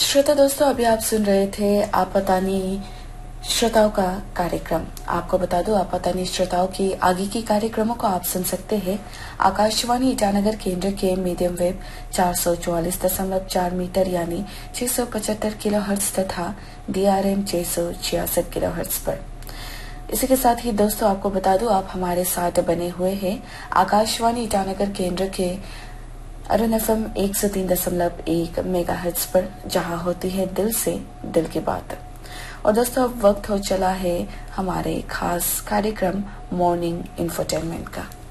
श्रोता दोस्तों, अभी आप सुन रहे थे आप पता नहीं श्रोताओं का कार्यक्रम। आपको बता दूं, आप पता नहीं श्रोताओं की आगे की कार्यक्रमों को आप सुन सकते हैं आकाशवाणी ईटानगर केंद्र के मीडियम वेव 444.4 मीटर यानी 675 किलोहर्ट्ज तथा DRM 666 किलोहर्ट्ज पर। इसी के साथ ही दोस्तों आपको बता दूं, आप हमारे साथ बने हुए हैं आकाशवाणी ईटानगर केंद्र के अरुण FM 103.1 मेगाहर्ट्ज पर, जहां होती है दिल से दिल की बात। और दोस्तों अब वक्त हो चला है हमारे खास कार्यक्रम मॉर्निंग इंफोटेनमेंट का।